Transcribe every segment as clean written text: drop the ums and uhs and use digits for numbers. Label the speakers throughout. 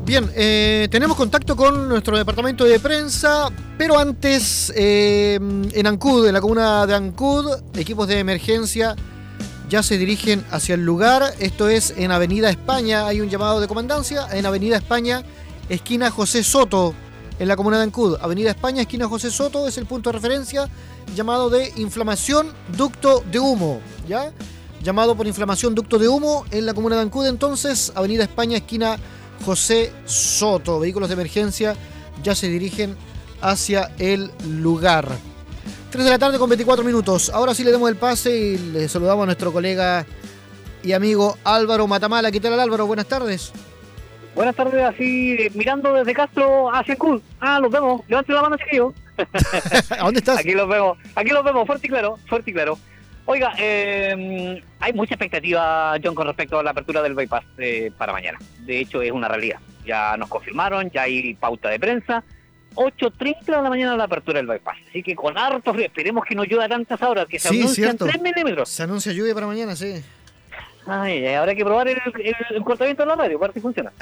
Speaker 1: Bien, tenemos contacto con nuestro departamento de prensa, pero antes, en Ancud, en la comuna de Ancud, equipos de emergencia ya se dirigen hacia el lugar. Esto es en Avenida España, hay un llamado de comandancia, en Avenida España, esquina José Soto, en la comuna de Ancud. Avenida España, esquina José Soto, es el punto de referencia, llamado de inflamación ducto de humo, ¿ya? Llamado por inflamación ducto de humo en la comuna de Ancud, entonces, Avenida España, esquina José Soto. Vehículos de emergencia ya se dirigen hacia el lugar. 3 de la tarde con 24 minutos. Ahora sí le damos el pase y le saludamos a nuestro colega y amigo Álvaro Matamala. ¿Qué tal, Álvaro? Buenas tardes.
Speaker 2: Buenas tardes, así mirando desde Castro hacia Ancud. Los vemos. Levanten la mano, chiquillo.
Speaker 1: ¿A dónde estás?
Speaker 2: Aquí los vemos, fuerte y claro. Oiga, hay mucha expectativa, John, con respecto a la apertura del bypass para mañana. De hecho, es una realidad. Ya nos confirmaron, ya hay pauta de prensa. 8:30 de la mañana la apertura del bypass. Así que con harto frío, esperemos que no llueva tantas horas, que se anuncian 3 milímetros.
Speaker 1: Se anuncia lluvia para mañana, sí.
Speaker 2: Ay, habrá que probar el cortamiento de la radio, para ver si funciona.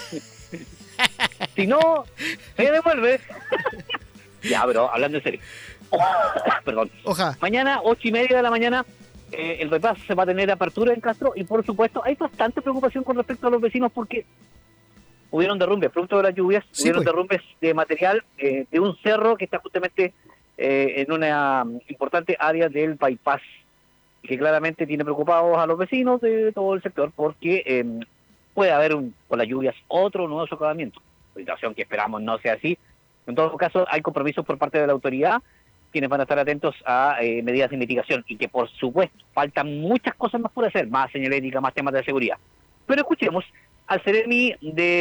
Speaker 2: Si no, se devuelve. Ya, pero hablando en serio. Perdón.
Speaker 1: Ojalá.
Speaker 2: Mañana, 8:30 de la mañana, el bypass se va a tener apertura en Castro y, por supuesto, hay bastante preocupación con respecto a los vecinos porque hubieron derrumbes, producto de las lluvias, derrumbes de material de un cerro que está justamente en una importante área del bypass, que claramente tiene preocupados a los vecinos de todo el sector porque puede haber, con las lluvias, otro nuevo socavamiento. Situación que esperamos no sea así. En todo caso, hay compromisos por parte de la autoridad, quienes van a estar atentos a medidas de mitigación y que, por supuesto, faltan muchas cosas más por hacer, más señalética, más temas de seguridad. Pero escuchemos al Seremi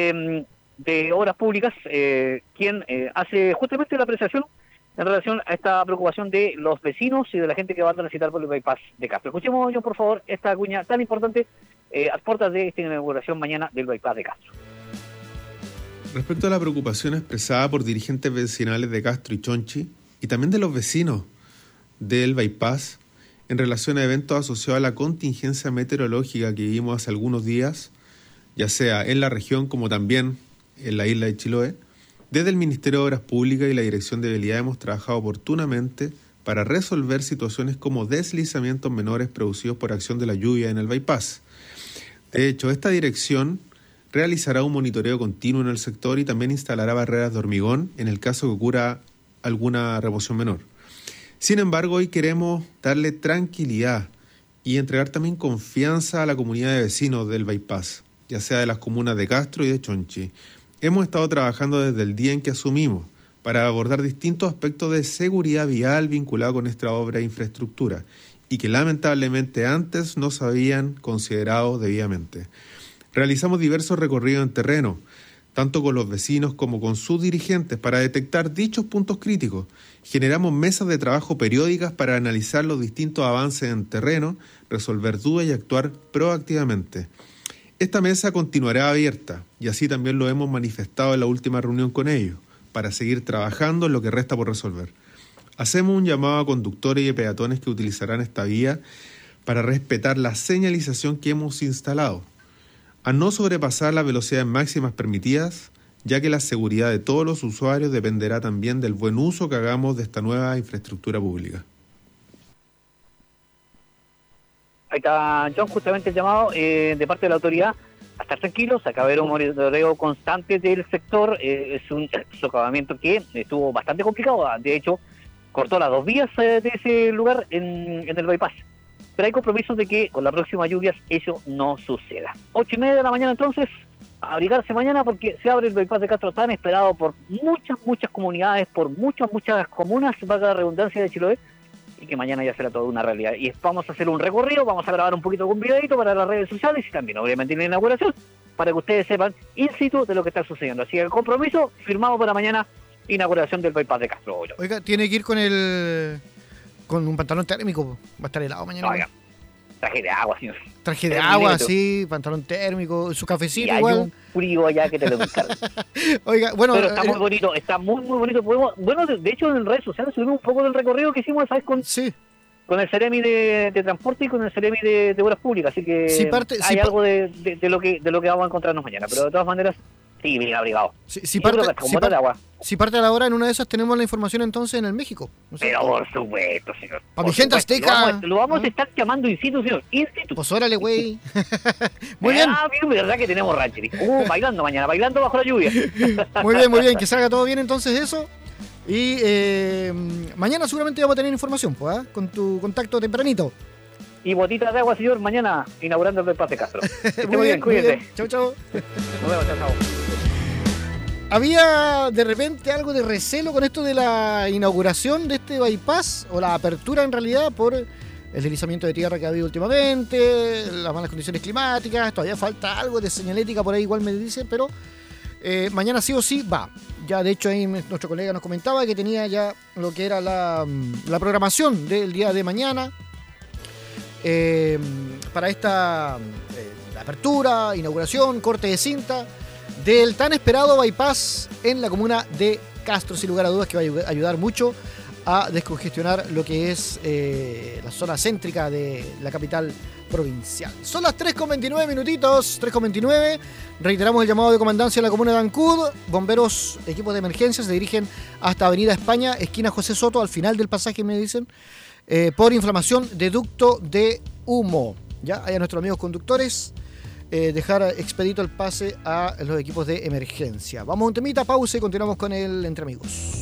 Speaker 2: de Obras Públicas, quien hace justamente la apreciación en relación a esta preocupación de los vecinos y de la gente que va a transitar por el bypass de Castro. Escuchemos, yo, por favor, esta cuña tan importante a puertas de esta inauguración mañana del bypass de Castro.
Speaker 3: Respecto a la preocupación expresada por dirigentes vecinales de Castro y Chonchi, y también de los vecinos del bypass, en relación a eventos asociados a la contingencia meteorológica que vivimos hace algunos días, ya sea en la región como también en la isla de Chiloé, desde el Ministerio de Obras Públicas y la Dirección de Vialidad hemos trabajado oportunamente para resolver situaciones como deslizamientos menores producidos por acción de la lluvia en el bypass. De hecho, esta dirección realizará un monitoreo continuo en el sector y también instalará barreras de hormigón en el caso que ocurra alguna remoción menor. Sin embargo, hoy queremos darle tranquilidad y entregar también confianza a la comunidad de vecinos del bypass, ya sea de las comunas de Castro y de Chonchi. Hemos estado trabajando desde el día en que asumimos para abordar distintos aspectos de seguridad vial vinculados con esta obra de infraestructura y que lamentablemente antes no se habían considerado debidamente. Realizamos diversos recorridos en terreno, tanto con los vecinos como con sus dirigentes, para detectar dichos puntos críticos. Generamos mesas de trabajo periódicas para analizar los distintos avances en terreno, resolver dudas y actuar proactivamente. Esta mesa continuará abierta, y así también lo hemos manifestado en la última reunión con ellos, para seguir trabajando en lo que resta por resolver. Hacemos un llamado a conductores y peatones que utilizarán esta vía para respetar la señalización que hemos instalado, a no sobrepasar las velocidades máximas permitidas, ya que la seguridad de todos los usuarios dependerá también del buen uso que hagamos de esta nueva infraestructura pública.
Speaker 2: Ahí está, John, justamente el llamado de parte de la autoridad a estar tranquilos, a haber un monitoreo constante del sector. Es un socavamiento que estuvo bastante complicado, de hecho, cortó las 2 vías de ese lugar en el bypass. Pero hay compromisos de que con las próximas lluvias eso no suceda. 8:30 de la mañana entonces, a abrigarse mañana porque se abre el bypass de Castro, tan esperado por muchas comunidades, por muchas comunas, valga la redundancia, de Chiloé, y que mañana ya será toda una realidad. Y vamos a hacer un recorrido, vamos a grabar un poquito con videito para las redes sociales y también obviamente en la inauguración, para que ustedes sepan in situ de lo que está sucediendo. Así que el compromiso firmado para mañana, inauguración del bypass de Castro.
Speaker 1: Oiga, tiene que ir con un pantalón térmico, va a estar helado mañana.
Speaker 2: Oiga, traje de agua, señor.
Speaker 1: Traje de agua, sí, pantalón térmico, su cafecito
Speaker 2: y
Speaker 1: igual.
Speaker 2: Hay un frío allá que te lo encargo.
Speaker 1: Oiga, bueno,
Speaker 2: pero está muy bonito, está muy bonito. Bueno, de hecho en redes sociales subimos un poco del recorrido que hicimos, ¿sabes? Con el Seremi de Transporte y con el Seremi de Obras Públicas, así que
Speaker 1: sí,
Speaker 2: hay algo de lo que vamos a encontrarnos mañana, pero de todas maneras Sí, bien abrigado.
Speaker 1: Si
Speaker 2: Yo creo que con botas de agua.
Speaker 1: parte de la hora, en una de esas tenemos la información entonces en el México. No sé.
Speaker 2: Pero por supuesto, señor.
Speaker 1: Para mi gente azteca.
Speaker 2: Lo vamos a estar llamando in situ, señor. In situ.
Speaker 1: Pues órale, güey. Muy bien.
Speaker 2: Bien, verdad que tenemos ranchería. Bailando mañana, bailando bajo la lluvia.
Speaker 1: Muy bien. Que salga todo bien entonces eso. Y mañana seguramente vamos a tener información, pues, ¿eh? Con tu contacto tempranito.
Speaker 2: Y botitas de agua, señor, mañana inaugurando el bypass de Castro. Muy bien, cuídate.
Speaker 1: Chau.
Speaker 2: Nos vemos, chao.
Speaker 1: Había de repente algo de recelo con esto de la inauguración de este bypass, o la apertura en realidad, por el deslizamiento de tierra que ha habido últimamente, las malas condiciones climáticas. Todavía falta algo de señalética por ahí, igual me dice, pero mañana sí o sí va. Ya de hecho ahí nuestro colega nos comentaba que tenía ya lo que era la programación del día de mañana para esta apertura, inauguración, corte de cinta del tan esperado bypass en la comuna de Castro, sin lugar a dudas que va a ayudar mucho a descongestionar lo que es la zona céntrica de la capital provincial. Son las 3:29 minutitos, 3:29. Reiteramos el llamado de comandancia a la comuna de Ancud. Bomberos, equipos de emergencia se dirigen hasta Avenida España, esquina José Soto, al final del pasaje me dicen, por inflamación de ducto de humo. Ya, hay a nuestros amigos conductores dejar expedito el pase a los equipos de emergencia. Vamos a un temita, pausa y continuamos con el Entre Amigos.